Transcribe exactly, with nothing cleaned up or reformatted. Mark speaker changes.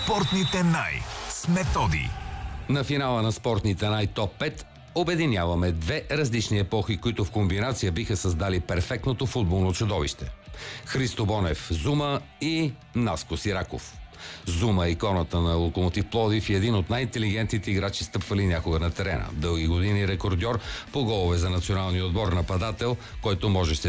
Speaker 1: Спортните най с Методи.
Speaker 2: На финала на Спортните най топ пет обединяваме две различни епохи, които в комбинация биха създали перфектното футболно чудовище. Христо Бонев, Зума и Наско Сираков. Зума е иконата на Локомотив Пловдив и един от най-интелигентните играчи, стъпвали някога на терена. Дълги години рекордьор по голове за националния отбор, нападател, който може